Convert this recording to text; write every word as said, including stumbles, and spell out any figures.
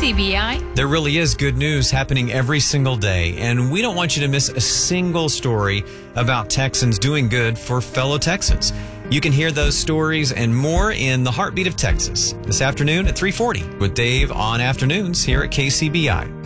C B I. There really is good news happening every single day, and we don't want you to miss a single story about Texans doing good for fellow Texans. You can hear those stories and more in the Heartbeat of Texas this afternoon at three forty with Dave on Afternoons here at K C B I.